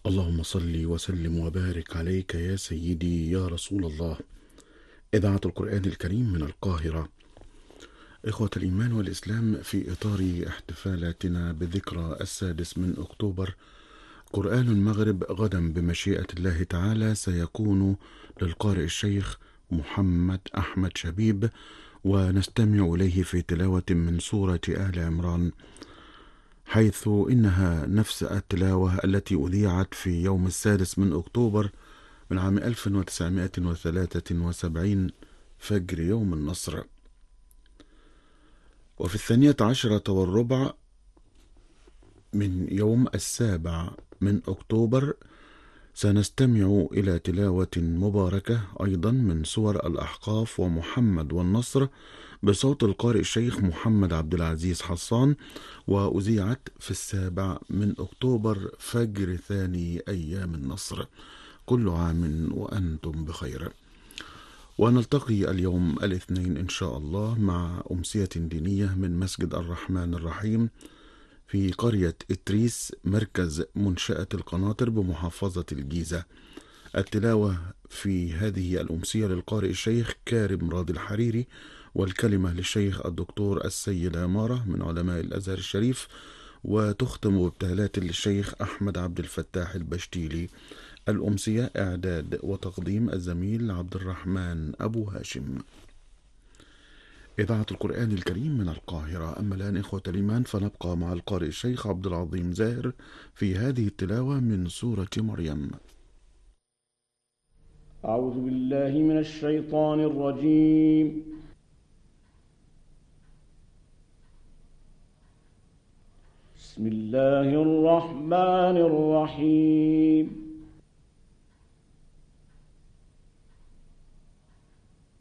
اللهم صل وسلم وبارك عليك يا سيدي يا رسول الله. إذاعة القرآن الكريم من القاهرة. إخوة الإيمان والإسلام، في إطار احتفالاتنا بذكرى 6 من أكتوبر، قرآن المغرب غدا بمشيئة الله تعالى سيكون للقارئ الشيخ محمد أحمد شبيب، ونستمع إليه في تلاوة من سورة آل عمران، حيث إنها نفس التلاوة التي أذيعت في يوم 6 من أكتوبر من عام 1973 فجر يوم النصر. وفي 12:15 من يوم 7 من أكتوبر سنستمع إلى تلاوة مباركة أيضا من سور الأحقاف ومحمد والنصر بصوت القارئ الشيخ محمد عبد العزيز حصان، وأذيعت في 7 من أكتوبر فجر ثاني أيام النصر. كل عام وأنتم بخير. ونلتقي اليوم الاثنين إن شاء الله مع أمسية دينية من مسجد الرحمن الرحيم في قرية إدريس، مركز منشأة القناطر بمحافظة الجيزة. التلاوة في هذه الأمسية للقارئ الشيخ كارم راضي الحريري، والكلمة للشيخ الدكتور السيد عمارة من علماء الأزهر الشريف، وتختم بابتهالات للشيخ أحمد عبد الفتاح البشتيلي. الأمسية إعداد وتقديم الزميل عبد الرحمن أبو هاشم. إذاعة القرآن الكريم من القاهرة. أما الآن إخوة الإيمان فنبقى مع القارئ الشيخ عبد العظيم زاهر في هذه التلاوة من سورة مريم. أعوذ بالله من الشيطان الرجيم. بسم الله الرحمن الرحيم.